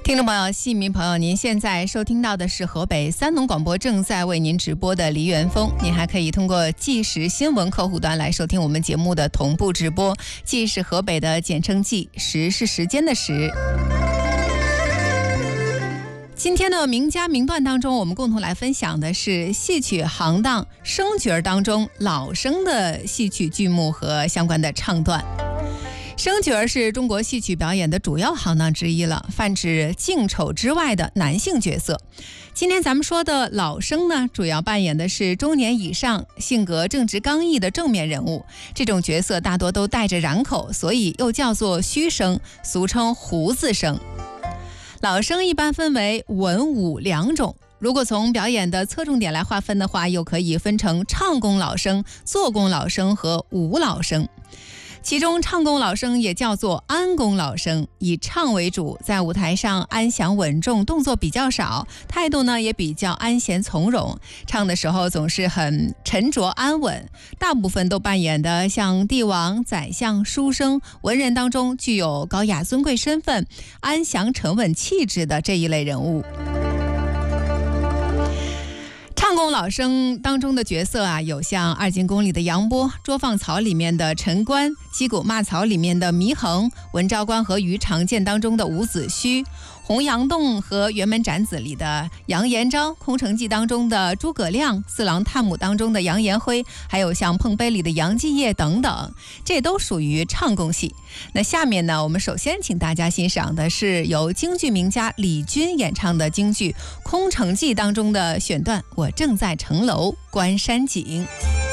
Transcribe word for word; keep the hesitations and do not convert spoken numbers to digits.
听众朋友、戏迷朋友，您现在收听到的是河北三农广播正在为您直播的梨园风。您还可以通过即时新闻客户端来收听我们节目的同步直播。即是河北的简称即，时是时间的时。今天的名家名段当中，我们共同来分享的是戏曲行当生角当中老生的戏曲剧目和相关的唱段。生角是中国戏曲表演的主要行当之一了，泛指净丑之外的男性角色。今天咱们说的老生呢，主要扮演的是中年以上、性格正直刚毅的正面人物。这种角色大多都带着染口，所以又叫做虚生，俗称胡子生。老生一般分为文武两种，如果从表演的侧重点来划分的话，又可以分成唱功老生、做工老生和武老生。其中唱功老生也叫做安功老生，以唱为主，在舞台上安详稳重，动作比较少，态度呢也比较安闲从容，唱的时候总是很沉着安稳，大部分都扮演的像帝王、宰相、书生、文人当中具有高雅尊贵身份、安详沉稳气质的这一类人物。唱功老生当中的角色啊，有像二进宫里的杨波、捉放曹里面的陈官、击鼓骂曹里面的祢衡、文昭关和于长剑当中的伍子胥、洪阳洞和辕门斩子里的杨延昭、空城计当中的诸葛亮、四郎探母当中的杨延辉，还有像碰杯里的杨继业等等，这都属于唱功戏。那下面呢，我们首先请大家欣赏的是由京剧名家李军演唱的京剧《空城计》当中的选段，我正在城楼观山景。